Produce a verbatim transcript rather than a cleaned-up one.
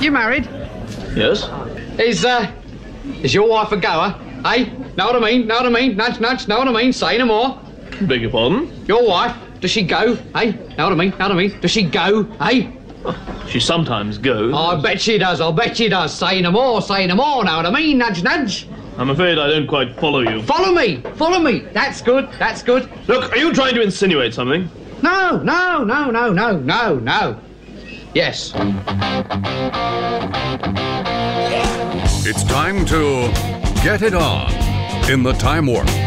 You married? Yes. Is, uh, is your wife a goer? Hey? Know what I mean? Know what I mean? Nudge, nudge, know what I mean? Say no more. Beg your pardon? Your wife, does she go? Hey? Know what I mean? Know what I mean? Does she go? Hey? She sometimes goes. I bet she does, I bet she does. Say no more, say no more, know what I mean? Nudge, nudge. I'm afraid I don't quite follow you. Follow me, follow me. That's good, that's good. Look, are you trying to insinuate something? No, no, no, no, no, no, no. Yes. It's time to get it on in the Time Warp.